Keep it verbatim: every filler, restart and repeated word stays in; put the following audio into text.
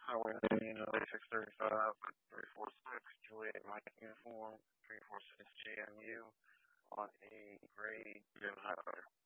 Highway nineteen, L A six thirty-five, three four six, Juliet Mike Uniform, three four six J M U on a gray Jim Highlighter.